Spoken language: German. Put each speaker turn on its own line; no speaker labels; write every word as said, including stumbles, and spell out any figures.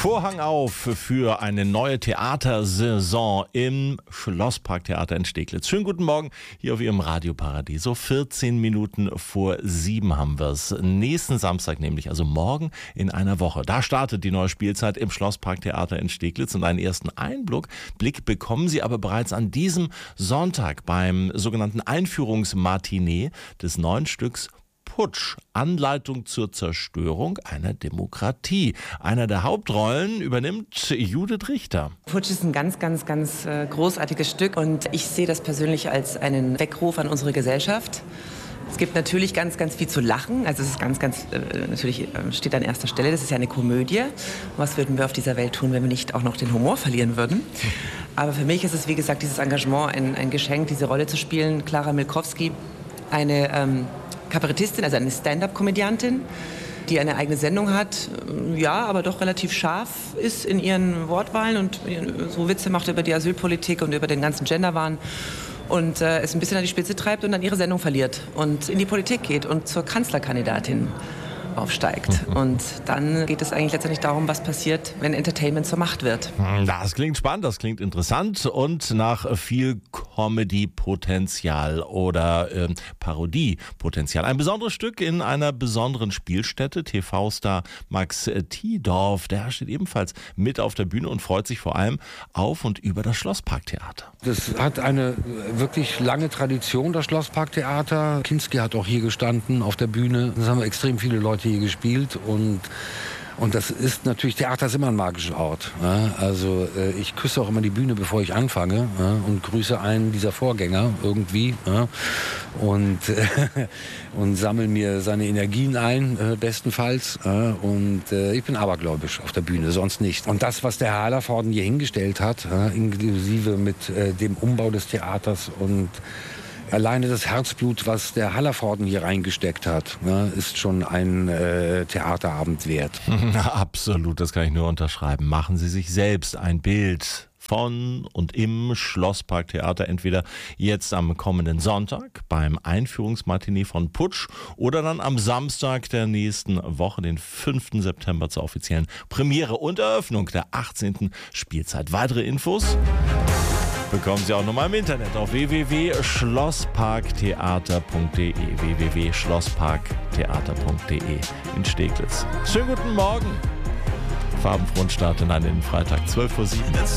Vorhang auf für eine neue Theatersaison im Schlossparktheater in Steglitz. Schönen guten Morgen hier auf Ihrem Radioparadies. So vierzehn Minuten vor sieben haben wir es. Nächsten Samstag nämlich, also morgen in einer Woche. Da startet die neue Spielzeit im Schlossparktheater in Steglitz und einen ersten Einblick Blick bekommen Sie aber bereits an diesem Sonntag beim sogenannten Einführungsmatinee des neuen Stücks Putsch, Anleitung zur Zerstörung einer Demokratie. Einer der Hauptrollen übernimmt Judith Richter.
Putsch ist ein ganz, ganz, ganz äh, großartiges Stück und ich sehe das persönlich als einen Weckruf an unsere Gesellschaft. Es gibt natürlich ganz, ganz viel zu lachen. Also es ist ganz, ganz, äh, natürlich äh, steht an erster Stelle. Das ist ja eine Komödie. Was würden wir auf dieser Welt tun, wenn wir nicht auch noch den Humor verlieren würden? Aber für mich ist es, wie gesagt, dieses Engagement ein, ein Geschenk, diese Rolle zu spielen. Clara Milkowski, eine ähm, Kabarettistin, also eine Stand-up-Komödiantin, die eine eigene Sendung hat, ja, aber doch relativ scharf ist in ihren Wortwahlen und so Witze macht über die Asylpolitik und über den ganzen Genderwahn und äh, es ein bisschen an die Spitze treibt und dann ihre Sendung verliert und in die Politik geht und zur Kanzlerkandidatin aufsteigt. Und dann geht es eigentlich letztendlich darum, was passiert, wenn Entertainment zur Macht wird.
Das klingt spannend, das klingt interessant und nach viel Comedy-Potenzial oder äh, Parodie-Potenzial. Ein besonderes Stück in einer besonderen Spielstätte. T V-Star Max Tiedorf, der steht ebenfalls mit auf der Bühne und freut sich vor allem auf und über das Schlossparktheater.
Das hat eine wirklich lange Tradition, das Schlossparktheater. Kinski hat auch hier gestanden auf der Bühne. Das haben extrem viele Leute hier gespielt und Und das ist natürlich, Theater ist immer ein magischer Ort. Ja? Also äh, ich küsse auch immer die Bühne, bevor ich anfange, ja? Und grüße einen dieser Vorgänger irgendwie, ja? und, äh, und sammle mir seine Energien ein, äh, bestenfalls. Ja? Und äh, ich bin abergläubisch auf der Bühne, sonst nicht. Und das, was der Herr Hallervorden hier hingestellt hat, ja? Inklusive mit äh, dem Umbau des Theaters und alleine das Herzblut, was der Hallervorden hier reingesteckt hat, ne, ist schon ein äh, Theaterabend wert.
Absolut, das kann ich nur unterschreiben. Machen Sie sich selbst ein Bild von und im Schlossparktheater, entweder jetzt am kommenden Sonntag beim Einführungsmatinee von Putsch oder dann am Samstag der nächsten Woche, den fünften September, zur offiziellen Premiere und Eröffnung der achtzehnten Spielzeit. Weitere Infos bekommen Sie auch nochmal im Internet auf w w w punkt schlossparktheater punkt de, w w w punkt schlossparktheater punkt de in Steglitz. Schönen guten Morgen. Farbenfrohen Start in einen Freitag, zwölf Uhr sieben.